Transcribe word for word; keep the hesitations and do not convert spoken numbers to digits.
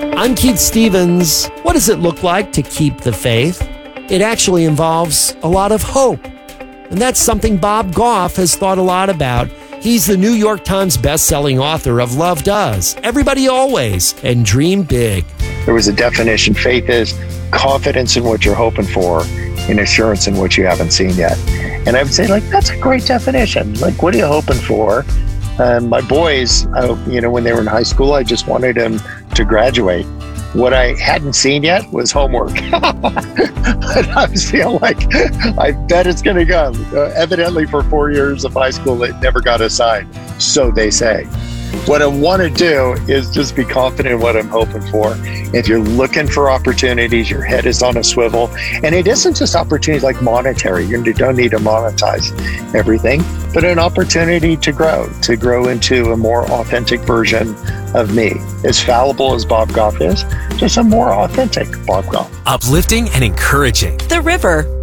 I'm Keith Stevens. What does it look like to keep the faith? It actually involves a lot of hope. And that's something Bob Goff has thought a lot about. He's the New York Times best-selling author of Love Does, Everybody Always, and Dream Big. There was a definition. Faith is confidence in what you're hoping for and assurance in what you haven't seen yet. And I would say, like, that's a great definition. Like, what are you hoping for? Um, my boys, I, you know, when they were in high school, I just wanted them to graduate. What I hadn't seen yet was homework. But I was feeling like, I bet it's going to go. Uh, evidently, for four years of high school, it never got assigned. So they say. What I want to do is just be confident in what I'm hoping for. If you're looking for opportunities, your head is on a swivel. And it isn't just opportunities like monetary. You don't need to monetize everything, but an opportunity to grow, to grow into a more authentic version of me. As fallible as Bob Goff is, just a more authentic Bob Goff. Uplifting and encouraging. The River.